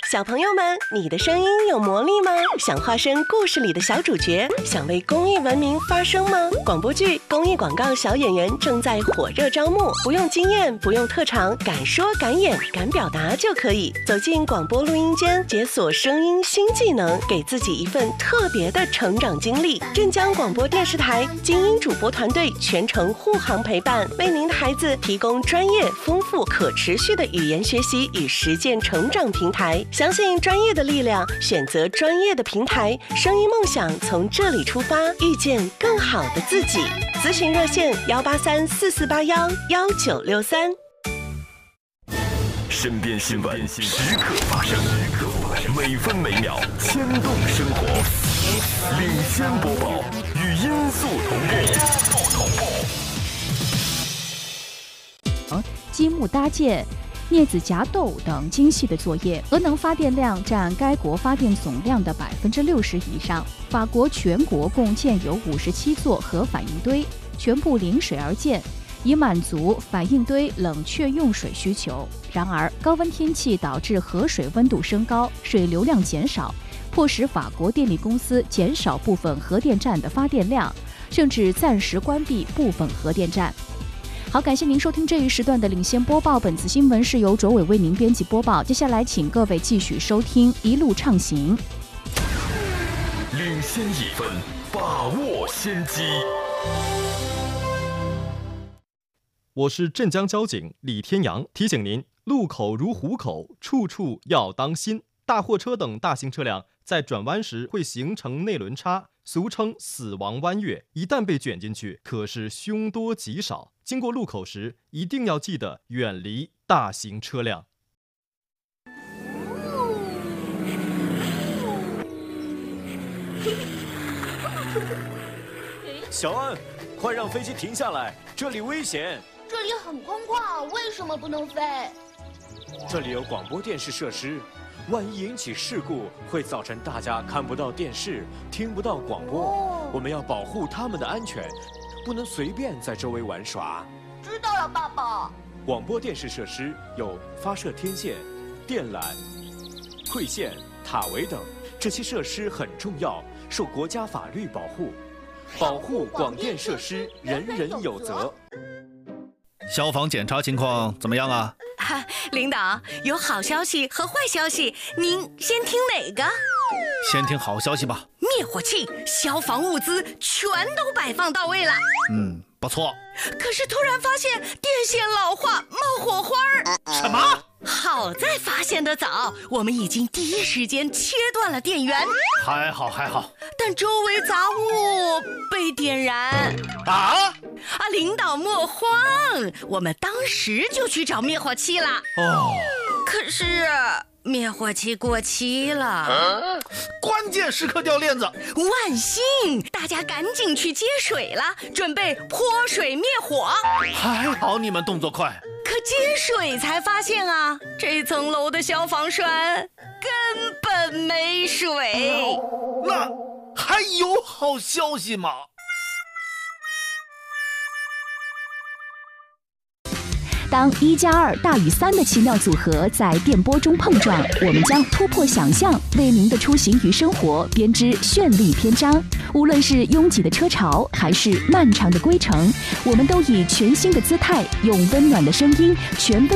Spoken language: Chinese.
小朋友们，你的声音有魔力吗？想化身故事里的小主角，想为公益文明发声吗？广播剧、公益广告小演员正在火热招募，不用经验，不用特长，敢说敢演敢表达就可以。走进广播录音间，解锁声音新技能，给自己一份特别的成长经历。镇江广播电视台精英主播团队全程护航陪伴，为您的孩子提供专业、丰富、可持续的语言学习与实践成长平台。相信专业的力量，选择专业的平台，声音梦想从这里出发，遇见更好的自己。咨询热线18344811963。 身边新闻时刻发生，每分每秒牵动生活。领先播报，与音速同步。 积木搭建、镊子夹豆等精细的作业，核能发电量占该国发电总量的60%以上。法国全国共建有57座核反应堆，全部临水而建，以满足反应堆冷却用水需求。然而，高温天气导致河水温度升高，水流量减少，迫使法国电力公司减少部分核电站的发电量，甚至暂时关闭部分核电站。好，感谢您收听这一时段的领先播报。本次新闻是由卓伟为您编辑播报。接下来，请各位继续收听《一路畅行》。 领先一分，把握先机。 我是镇江交警李天阳，提醒您：路口如虎口，处处要当心。大货车等大型车辆在转弯时会形成内轮差，俗称死亡弯月，一旦被卷进去，可是凶多吉少。经过路口时，一定要记得远离大型车辆。 小安，快让飞机停下来，这里危险。 这里很空旷，为什么不能飞？ 这里有广播电视设施，万一引起事故，会造成大家看不到电视，听不到广播。我们要保护他们的安全，不能随便在周围玩耍。 知道了，爸爸。 广播电视设施有发射天线、电缆、馈线、塔围等，这些设施很重要，受国家法律保护。保护广电设施，人人有责。 消防检查情况怎么样啊？ 领导，有好消息和坏消息，您先听哪个？ 先听好消息吧。 灭火器、消防物资全都摆放到位了。 不错。 可是突然发现电线老化，冒火花儿。 什么？ 好在发现得早，我们已经第一时间切断了电源。 还好。 但周围杂物被点燃。领导莫慌，我们当时就去找灭火器了。可是灭火器过期了， 关键时刻掉链子。 万幸，大家赶紧去接水了，准备泼水灭火。 还好你们动作快。 可接水才发现啊，这层楼的消防栓根本没水。 那还有好消息吗？ 当1+2大于3的奇妙组合在电波中碰撞，我们将突破想象，为您的出行与生活编织绚丽篇章。无论是拥挤的车潮，还是漫长的归程，我们都以全新的姿态，用温暖的声音，权威